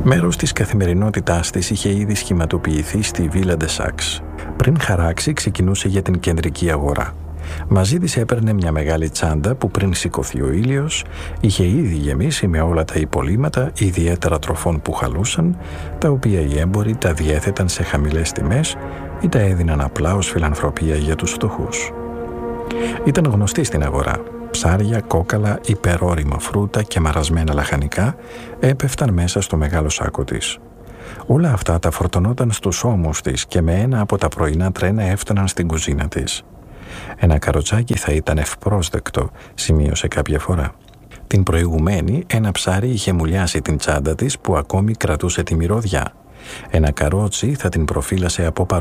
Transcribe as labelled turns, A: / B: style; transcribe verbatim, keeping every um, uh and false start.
A: Μέρος της καθημερινότητάς της είχε ήδη σχηματοποιηθεί στη Villa de Saxe. Πριν χαράξει, ξεκινούσε για την κεντρική αγορά. Μαζί της έπαιρνε μια μεγάλη τσάντα που πριν σηκωθεί ο ήλιος είχε ήδη γεμίσει με όλα τα υπολείμματα, ιδιαίτερα τροφών που χαλούσαν, τα οποία οι έμποροι τα διέθεταν σε χαμηλές τιμές ή τα έδιναν απλά ως φιλανθρωπία για τους φτωχούς. Ήταν γνωστή στην αγορά. Ψάρια, κόκαλα, υπερόρημα φρούτα και μαρασμένα λαχανικά έπεφταν μέσα στο μεγάλο σάκο της. Όλα αυτά τα φορτωνόταν στους ώμους της και με ένα από τα πρωινά τρένα έφταναν στην κουζίνα της. Ένα καροτσάκι θα ήταν ευπρόσδεκτο, σημείωσε κάποια φορά. Την προηγουμένη, ένα ψάρι είχε μουλιάσει την τσάντα της που ακόμη κρατούσε τη μυρωδιά. Ένα καρότσι θα την προφύλασε από παρό